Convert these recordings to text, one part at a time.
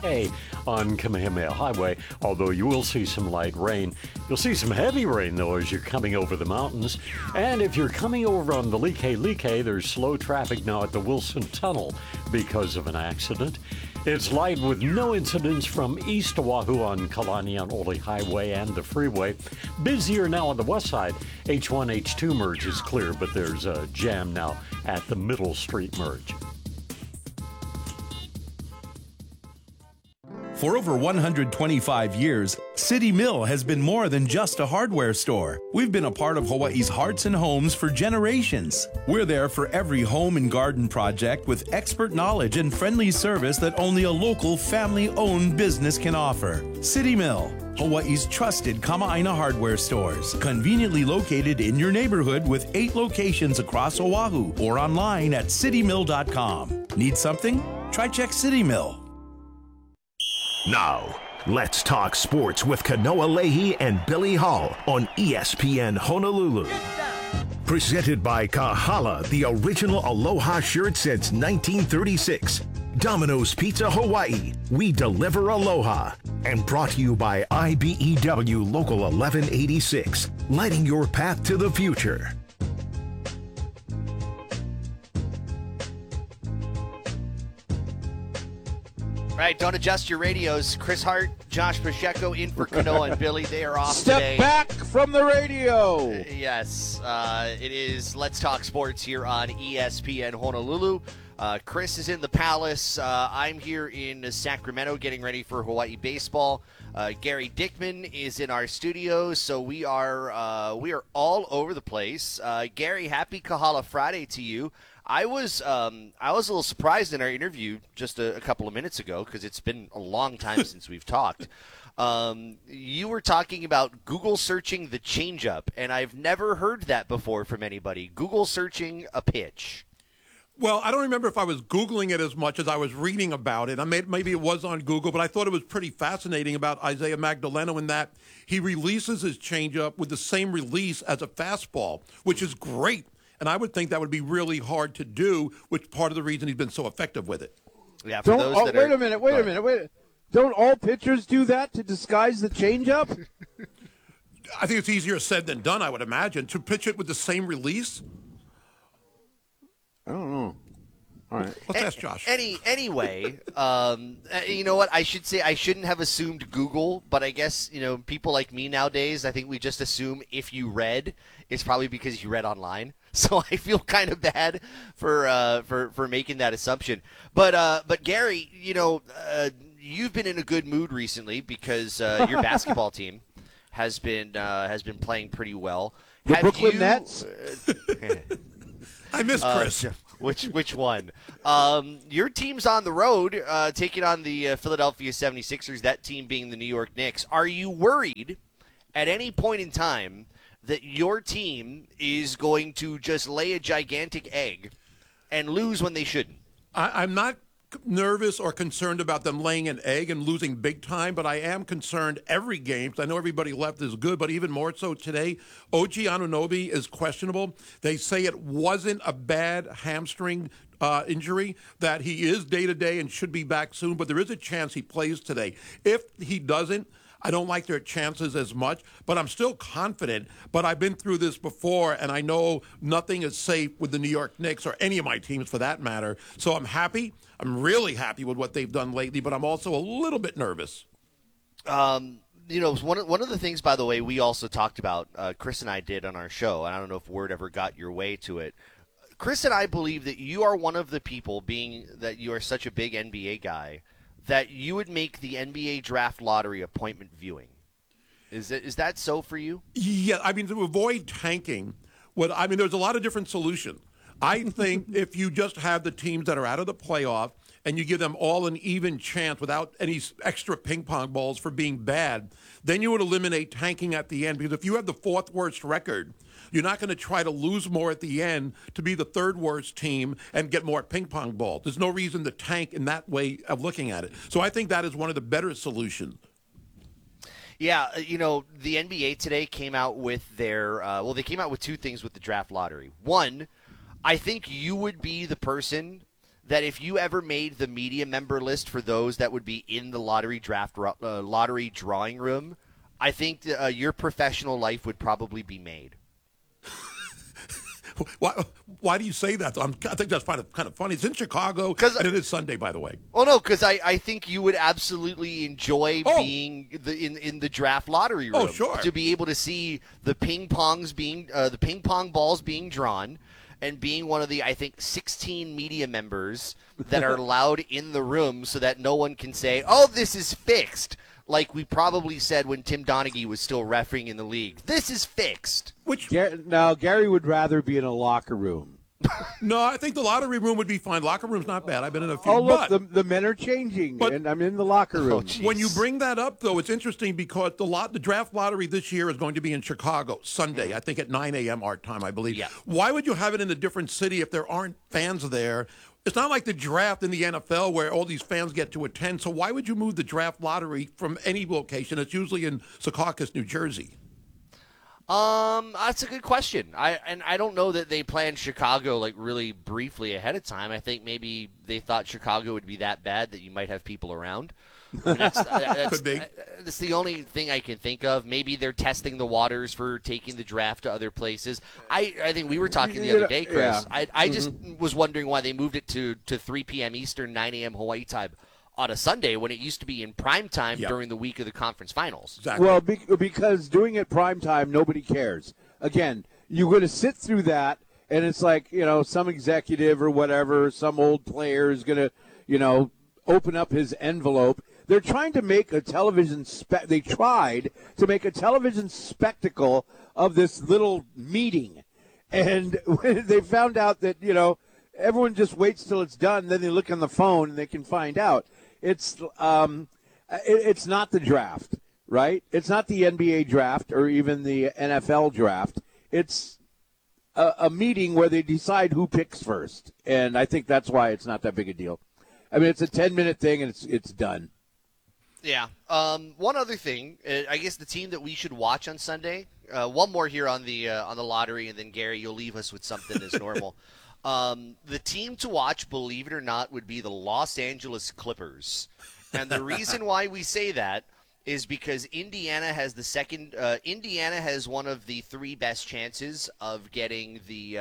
Hey, on Kamehameha Highway, although you will see some light rain. You'll see some heavy rain, though, as you're coming over the mountains. And if you're coming over on the Like, there's slow traffic now at the Wilson Tunnel because of an accident. It's light with no incidents from east Oahu on Kalani on Ole Highway and the freeway. Busier now on the west side. H1, H2 merge is clear, but there's a jam now at the Middle Street merge. For over 125 years, City Mill has been more than just a hardware store. We've been a part of Hawaii's hearts and homes for generations. We're there for every home and garden project with expert knowledge and friendly service that only a local family-owned business can offer. City Mill, Hawaii's trusted Kama'aina hardware stores, conveniently located in your neighborhood with 8 locations across Oahu or online at citymill.com. Need something? Try check City Mill. Now, let's talk sports with Kanoa Leahy and Billy Hall on ESPN Honolulu. Presented by Kahala, the original Aloha shirt since 1936. Domino's Pizza Hawaii, we deliver aloha. And brought to you by IBEW Local 1186, lighting your path to the future. All right, don't adjust your radios. Chris Hart, Josh Pacheco in for Kanoa and Billy. They are off today. Step back from the radio. Yes, it is Let's Talk Sports here on ESPN Honolulu. Chris is in the Palace. I'm here in Sacramento getting ready for Hawaii baseball. Gary Dickman is in our studio, so we are all over the place. Gary, happy Kahala Friday to you. I was a little surprised in our interview just a couple of minutes ago because it's been a long time since we've talked. You were talking about Google searching the changeup, and I've never heard that before from anybody. Google searching a pitch. Well, I don't remember if I was Googling it as much as I was reading about it. Maybe it was on Google, but I thought it was pretty fascinating about Isaiah Magdaleno in that he releases his changeup with the same release as a fastball, which is great. And I would think that would be really hard to do, which part of the reason he's been so effective with it. Yeah, for those that wait a minute. Don't all pitchers do that to disguise the changeup? I think it's easier said than done, I would imagine. To pitch it with the same release? I don't know. All right. Let's ask Josh. Anyway, you know what? I should say I shouldn't have assumed Google, but I guess, people like me nowadays, I think we just assume if you read, it's probably because you read online. So I feel kind of bad for making that assumption. But Gary, you've been in a good mood recently because your basketball team has been playing pretty well. The Brooklyn Nets. I miss Chris. Which one? Your team's on the road, taking on the Philadelphia 76ers, that team being the New York Knicks. Are you worried at any point in time that your team is going to just lay a gigantic egg and lose when they shouldn't? I'm not nervous or concerned about them laying an egg and losing big time, but I am concerned every game, because I know everybody left is good, but even more so today. OG Anunoby is questionable. They say it wasn't a bad hamstring injury, that he is day-to-day and should be back soon, but there is a chance he plays today. If he doesn't, I don't like their chances as much, but I'm still confident. But I've been through this before, and I know nothing is safe with the New York Knicks or any of my teams for that matter. So I'm happy. I'm really happy with what they've done lately, but I'm also a little bit nervous. One of the things, by the way, we also talked about, Chris and I did on our show, and I don't know if word ever got your way to it. Chris and I believe that you are one of the people, being that you are such a big NBA guy, that you would make the NBA draft lottery appointment viewing. Is that so for you? Yeah, to avoid tanking, there's a lot of different solutions. I think if you just have the teams that are out of the playoff and you give them all an even chance without any extra ping pong balls for being bad, then you would eliminate tanking at the end. Because if you have the fourth worst record, you're not going to try to lose more at the end to be the third worst team and get more ping pong balls. There's no reason to tank in that way of looking at it. So I think that is one of the better solutions. Yeah, the NBA today came out with they came out with two things with the draft lottery. One, I think you would be the person that if you ever made the media member list for those that would be in the lottery drawing room, I think your professional life would probably be made. Why do you say that? I think that's kind of funny. It's in Chicago, and it is Sunday, by the way. Oh no, because I think you would absolutely enjoy being in the draft lottery room. Oh sure, to be able to see the ping pong balls being drawn, and being one of the, I think, 16 media members that are allowed in the room, so that no one can say, "Oh, this is fixed." Like we probably said when Tim Donaghy was still refereeing in the league. This is fixed. Now, Gary would rather be in a locker room. No, I think the lottery room would be fine. Locker room's not bad. I've been in a few. Oh, look, the men are changing, and I'm in the locker room. When you bring that up, though, it's interesting because the draft lottery this year is going to be in Chicago Sunday, I think at 9 a.m. our time, I believe. Yeah. Why would you have it in a different city if there aren't fans there? It's not like the draft in the NFL where all these fans get to attend. So why would you move the draft lottery from any location? It's usually in Secaucus, New Jersey. That's a good question. I don't know that they planned Chicago like really briefly ahead of time. I think maybe they thought Chicago would be that bad that you might have people around. That's the only thing I can think of. Maybe they're testing the waters for taking the draft to other places. I think we were talking the other day, Chris. Yeah. I just was wondering why they moved it to 3 p.m. Eastern, 9 a.m. Hawaii time on a Sunday when it used to be in prime time during the week of the conference finals. Exactly. Well, because doing it prime time, nobody cares. Again, you're going to sit through that, and it's like, some executive or whatever, some old player is going to, open up his envelope. They're trying to make a television they tried to make a television spectacle of this little meeting. And when they found out that, everyone just waits till it's done, then they look on the phone and they can find out. It's not the draft, right? It's not the NBA draft or even the NFL draft. It's a meeting where they decide who picks first. And I think that's why it's not that big a deal. I mean, it's a 10-minute thing and it's done. Yeah. One other thing, I guess the team that we should watch on Sunday. One more here on the lottery, and then Gary, you'll leave us with something as normal. The team to watch, believe it or not, would be the Los Angeles Clippers, and the reason why we say that is because Indiana has the second. Indiana has one of the 3 best chances of getting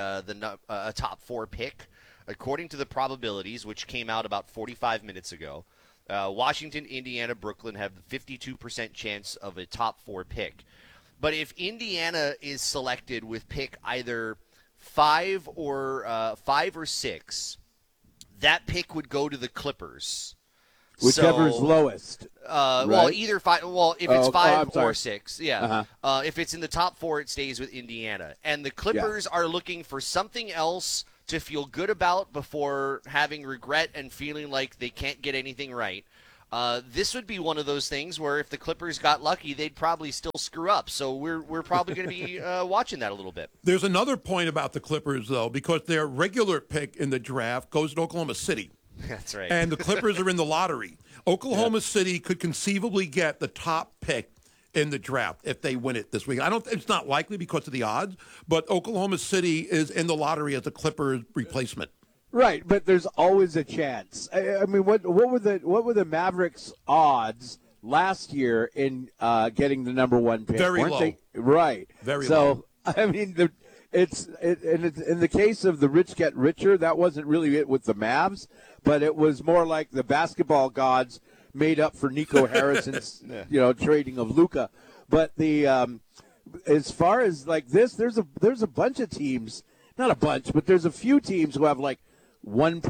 a top 4 pick, according to the probabilities, which came out about 45 minutes ago. Washington, Indiana, Brooklyn have 52% chance of a top 4 pick. But if Indiana is selected with pick either 5 or 6, that pick would go to the Clippers. Whichever's lowest. Right? Well, either 5. Well, if it's 5 or 6, yeah. Uh-huh. If it's in the top 4, it stays with Indiana. And the Clippers are looking for something else to feel good about before having regret and feeling like they can't get anything right. This would be one of those things where if the Clippers got lucky, they'd probably still screw up. So we're probably going to be watching that a little bit. There's another point about the Clippers, though, because their regular pick in the draft goes to Oklahoma City. That's right. And the Clippers are in the lottery. Oklahoma City could conceivably get the top pick in the draft if they win it this week. It's not likely because of the odds, but Oklahoma City is in the lottery as the Clippers replacement. Right, but there's always a chance. I mean, what were the Mavericks' odds last year in getting the number 1 pick? Very low. Right. Very low. So I mean, it's in the case of the rich get richer. That wasn't really it with the Mavs, but it was more like the basketball gods made up for Nico Harrison's trading of Luka. But the as far as like this, there's a bunch of teams, not a bunch, but there's a few teams who have like 1%,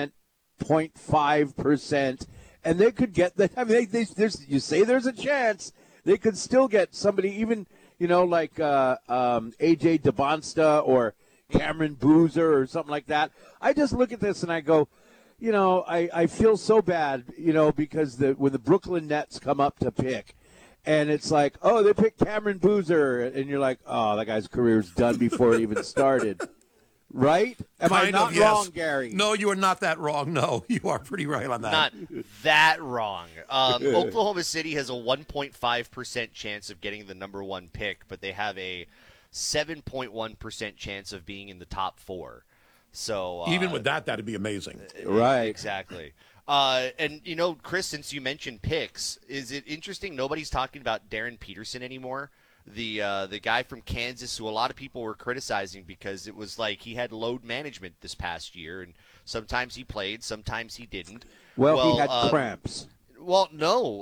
0.5%, and they could get that. I mean, you say there's a chance they could still get somebody, even like AJ DeBonsta or Cameron Boozer or something like that. I just look at this and I go, I feel so bad, because when the Brooklyn Nets come up to pick, and it's like, oh, they picked Cameron Boozer, and you're like, oh, that guy's career's done before it even started. Right? Am I not wrong, Gary? No, you are not that wrong. No, you are pretty right on that. Not that wrong. Oklahoma City has a 1.5% chance of getting the number 1 pick, but they have a 7.1% chance of being in the top 4. So even with that'd be amazing. Right. Exactly. And, Chris, since you mentioned picks, is it interesting nobody's talking about Darren Peterson anymore? The guy from Kansas who a lot of people were criticizing because it was like he had load management this past year, and sometimes he played, sometimes he didn't. Well, he had cramps. Well, no.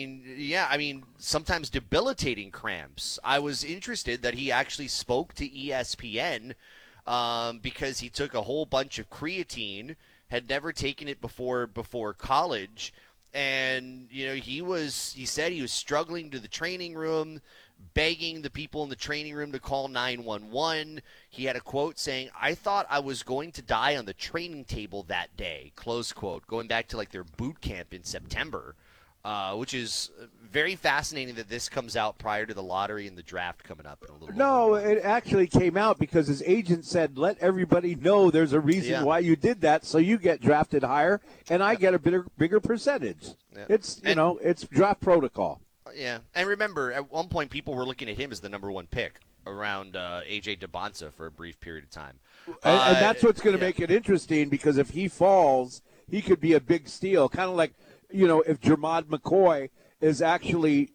Sometimes debilitating cramps. I was interested that he actually spoke to ESPN because he took a whole bunch of creatine, had never taken it before college, and he said he was struggling to the training room, begging the people in the training room to call 911. He had a quote saying, "I thought I was going to die on the training table that day," close quote, going back to like their boot camp in September, which is very fascinating that this comes out prior to the lottery and the draft coming up in a little No, bit. it actually came out because his agent said, let everybody know there's a reason why you did that, so you get drafted higher and I get a bigger percentage. Yeah. It's draft protocol. Yeah, and remember, at one point, people were looking at him as the number one pick around A.J. Debonsa for a brief period of time. And that's what's going to make it interesting, because if he falls, he could be a big steal. Kind of like, if Jermod McCoy is actually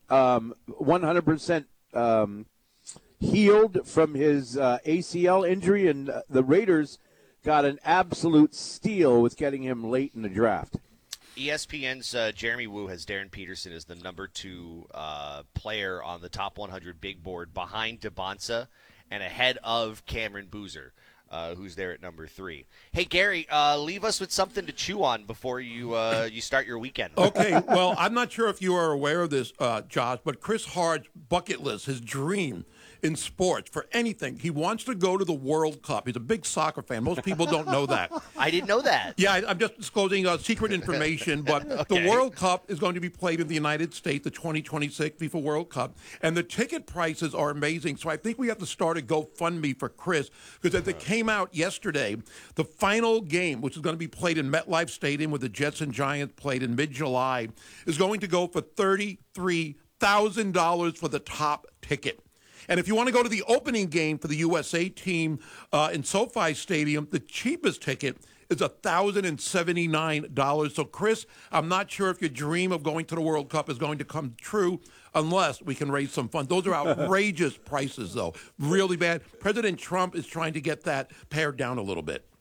100% healed from his ACL injury, and the Raiders got an absolute steal with getting him late in the draft. ESPN's Jeremy Woo has Darren Peterson as the number 2 player on the top 100 big board, behind Debonsa and ahead of Cameron Boozer, who's there at number 3. Hey, Gary, leave us with something to chew on before you start your weekend. Okay, well, I'm not sure if you are aware of this, Josh, but Chris Hart's bucket list, his dream in sports for anything, he wants to go to the World Cup. He's a big soccer fan. Most people don't know that. I didn't know that. Yeah, I'm just disclosing secret information, but the World Cup is going to be played in the United States, the 2026 FIFA World Cup, and the ticket prices are amazing. So I think we have to start a GoFundMe for Chris, because as it came out yesterday, the final game, which is going to be played in MetLife Stadium, where the Jets and Giants played in mid-July, is going to go for $33,000 for the top ticket. And if you want to go to the opening game for the USA team in SoFi Stadium, the cheapest ticket is $1,079. So, Chris, I'm not sure if your dream of going to the World Cup is going to come true unless we can raise some funds. Those are outrageous prices, though. Really bad. President Trump is trying to get that pared down a little bit.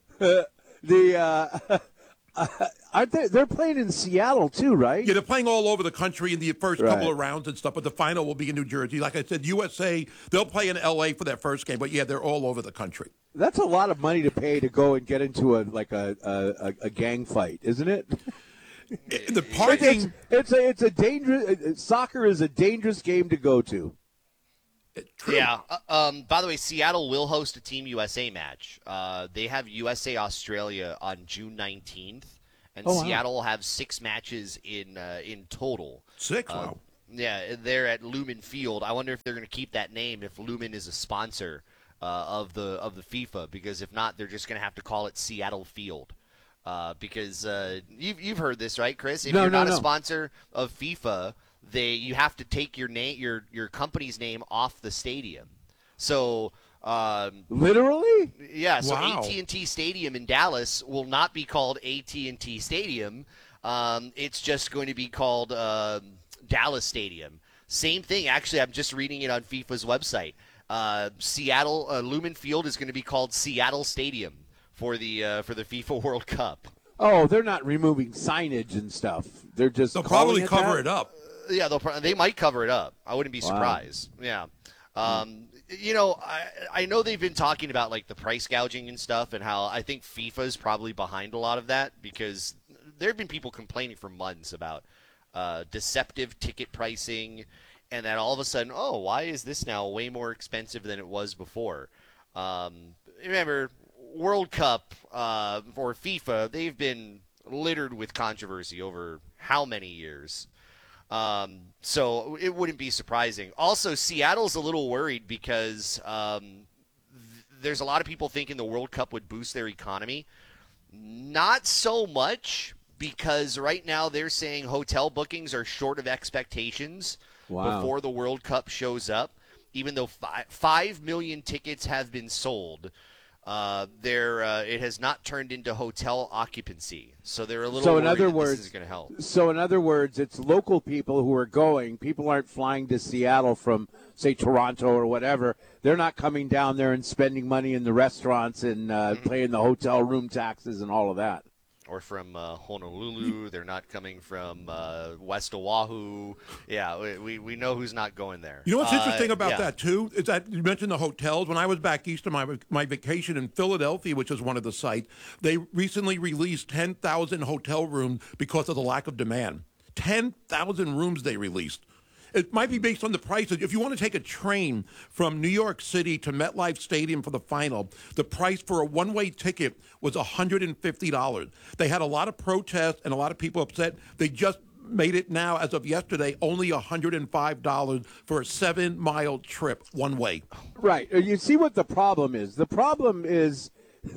Aren't they? They're playing in Seattle too, right? Yeah, they're playing all over the country in the first couple of rounds and stuff, but the final will be in New Jersey. Like I said, USA, they'll play in L.A. for their first game, but yeah, they're all over the country. That's a lot of money to pay to go and get into a gang fight, isn't it? The parking. It's a dangerous. Soccer is a dangerous game to go to. True. Yeah. By the way, Seattle will host a Team USA match. They have USA Australia on June 19th, and Seattle will have 6 matches in total. 6? Wow. Yeah, they're at Lumen Field. I wonder if they're going to keep that name if Lumen is a sponsor of the FIFA, because if not, they're just going to have to call it Seattle Field. Because you've heard this, right, Chris? If you're not a sponsor of FIFA, you have to take your name, your company's name off the stadium. So literally, yeah. So wow. AT&T Stadium in Dallas will not be called AT&T Stadium. It's just going to be called Dallas Stadium. Same thing. Actually, I'm just reading it on FIFA's website. Seattle Lumen Field is going to be called Seattle Stadium for the FIFA World Cup. Oh, they're not removing signage and stuff. They'll probably cover it up. Yeah, they might cover it up. I wouldn't be surprised. Wow. Yeah. I know they've been talking about like the price gouging and stuff, and how I think FIFA is probably behind a lot of that, because there have been people complaining for months about deceptive ticket pricing, and then all of a sudden, oh, why is this now way more expensive than it was before? Remember, World Cup for FIFA, they've been littered with controversy over how many years? So it wouldn't be surprising. Also, Seattle's a little worried because there's a lot of people thinking the World Cup would boost their economy. Not so much, because right now they're saying hotel bookings are short of expectations before the World Cup shows up. Even though 5 million tickets have been sold, it has not turned into hotel occupancy, so they're a little. So in worried other that words, this is going to help. So in other words, it's local people who are going. People aren't flying to Seattle from, say, Toronto or whatever. They're not coming down there and spending money in the restaurants and paying the hotel room taxes and all of that. Or from Honolulu. They're not coming from West Oahu. Yeah, we know who's not going there. You know what's interesting about that, too, is that you mentioned the hotels. When I was back east on my vacation in Philadelphia, which is one of the sites, they recently released 10,000 hotel rooms because of the lack of demand. 10,000 rooms they released. It might be based on the prices. If you want to take a train from New York City to MetLife Stadium for the final, the price for a one-way ticket was $150. They had a lot of protests and a lot of people upset. They just made it now, as of yesterday, only $105 for a 7-mile trip one way. Right. You see what the problem is? The problem is,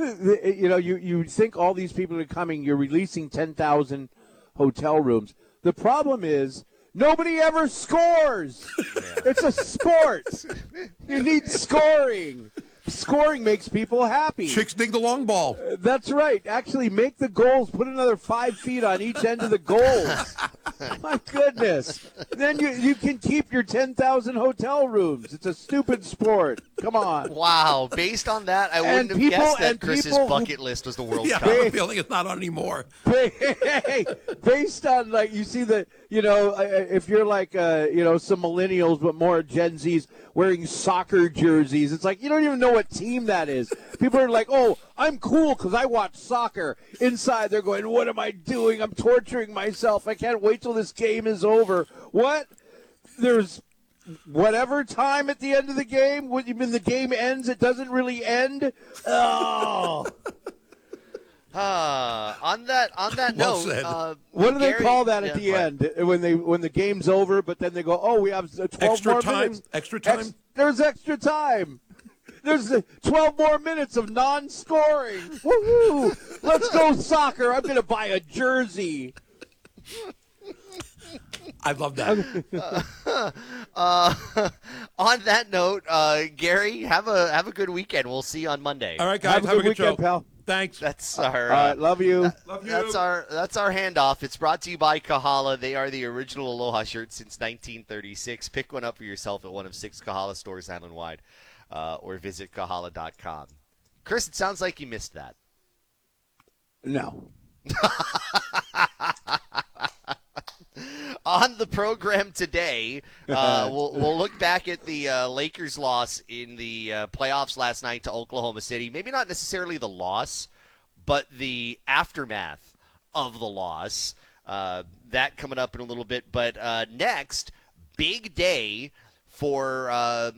you think all these people are coming, you're releasing 10,000 hotel rooms. The problem is, nobody ever scores. It's a sport. You need scoring. Scoring makes people happy. Chicks dig the long ball. That's right. Actually, make the goals. Put another 5 feet on each end of the goals. My goodness. Then you can keep your 10,000 hotel rooms. It's a stupid sport. Come on. Wow. Based on that, I wouldn't have guessed that Chris's bucket list was the World Cup. I have a feeling it's not on anymore. Hey, based on, like, you see the, if you're like, some millennials, but more Gen Zs wearing soccer jerseys, it's like you don't even know what team that is. People are like, oh, I'm cool because I watch soccer. Inside, they're going, what am I doing? I'm torturing myself. I can't wait till this game is over. What? There's whatever time at the end of the game. When the game ends, it doesn't really end. Oh. On that Well note, what do Gary, they call that at the end when the game's over? But then they go, "Oh, we have 12 Extra more time. minutes. Extra time. There's extra time. There's 12 more minutes of non-scoring. Woohoo! Let's go soccer. I'm going to buy a jersey." I love that. On that note, Gary, have a good weekend. We'll see you on Monday. All right, guys. Have a good show. weekend, pal. Thanks. That's our. All right, love you. That's our handoff. It's brought to you by Kahala. They are the original Aloha shirt since 1936. Pick one up for yourself at one of 6 Kahala stores island-wide, or visit kahala.com. Chris, it sounds like you missed that. No. On the program today, we'll look back at the Lakers' loss in the playoffs last night to Oklahoma City. Maybe not necessarily the loss, but the aftermath of the loss. That coming up in a little bit. But next, big day for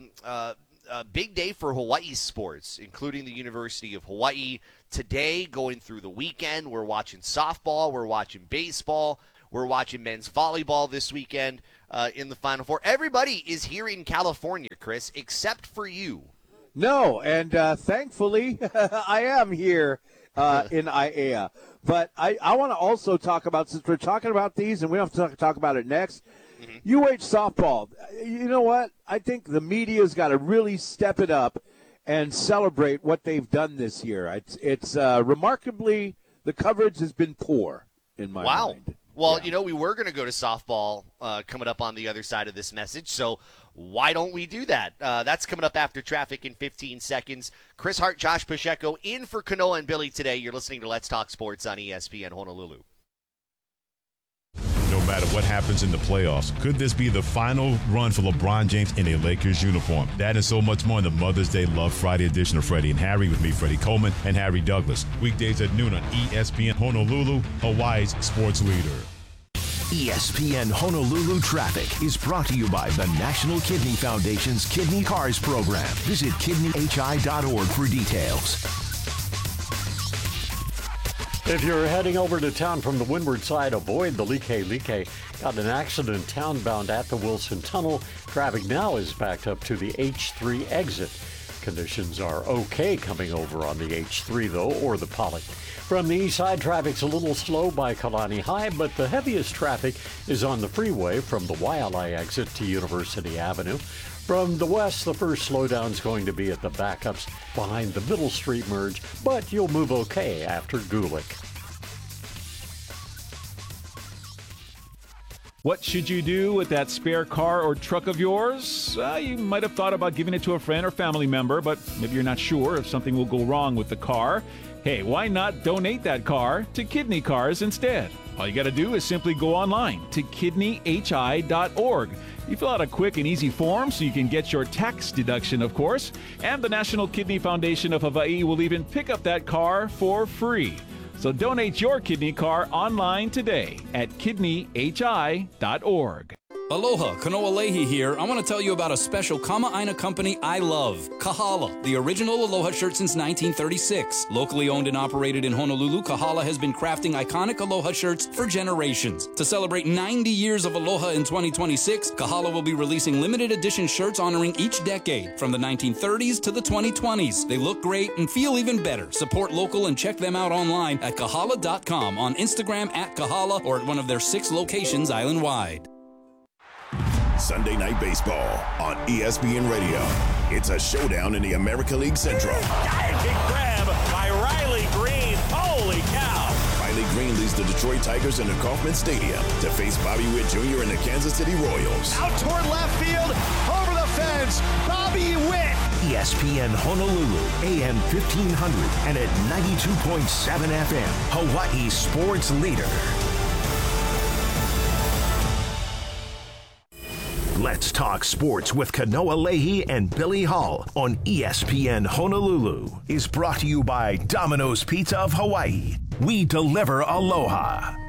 Hawaii sports, including the University of Hawaii. Today, going through the weekend, we're watching softball, we're watching baseball. We're watching men's volleyball this weekend in the Final Four. Everybody is here in California, Chris, except for you. No, and thankfully I am here in IAEA. But I want to also talk about, since we're talking about these, and we don't have to talk about it next, UH softball. You know what? I think the media's got to really step it up and celebrate what they've done this year. It's remarkably, the coverage has been poor in my mind. Well, we were going to go to softball coming up on the other side of this message, so why don't we do that? That's coming up after traffic in 15 seconds. Chris Hart, Josh Pacheco in for Kanoa and Billy today. You're listening to Let's Talk Sports on ESPN Honolulu. No matter what happens in the playoffs, could this be the final run for LeBron James in a Lakers uniform? That and so much more in the Mother's Day Love Friday edition of Freddie and Harry with me, Freddie Coleman and Harry Douglas. Weekdays at noon on ESPN Honolulu, Hawaii's sports leader. ESPN Honolulu Traffic is brought to you by the National Kidney Foundation's Kidney Cars program. Visit kidneyhi.org for details. If you're heading over to town from the windward side, avoid the Like. Got an accident townbound at the Wilson Tunnel. Traffic now is backed up to the H3 exit. conditions are okay coming over on the H3, though, or the Pollock. From the east side, traffic's a little slow by Kalani High, but the heaviest traffic is on the freeway from the Waialae exit to University Avenue. From the west, the first slowdown's going to be at the backups behind the Middle Street merge, but you'll move okay after Gulick. What should you do with that spare car or truck of yours? You might have thought about giving it to a friend or family member, but maybe you're not sure if something will go wrong with the car. Hey, why not donate that car to Kidney Cars instead? All you got to do is simply go online to kidneyhi.org. You fill out a quick and easy form so you can get your tax deduction, of course, and the National Kidney Foundation of Hawaii will even pick up that car for free. So donate your kidney car online today at kidneyhi.org. Aloha, Kanoa Leahy here. I want to tell you about a special Kama'aina company I love, Kahala, the original Aloha shirt since 1936. Locally owned and operated in Honolulu, Kahala has been crafting iconic Aloha shirts for generations. To celebrate 90 years of Aloha in 2026, Kahala will be releasing limited edition shirts honoring each decade, from the 1930s to the 2020s. They look great and feel even better. Support local and check them out online at kahala.com, on Instagram at Kahala, or at one of their 6 locations island-wide. Sunday Night Baseball on ESPN Radio. It's a showdown in the American League Central. Diving grab by Riley Green. Holy cow! Riley Green leads the Detroit Tigers into Kauffman Stadium to face Bobby Witt Jr. and the Kansas City Royals. Out toward left field, over the fence, Bobby Witt. ESPN Honolulu, AM 1500 and at 92.7 FM, Hawaii sports leader. Let's talk sports with Kanoa Leahy and Billy Hall on ESPN Honolulu is brought to you by Domino's Pizza of Hawaii. We deliver aloha.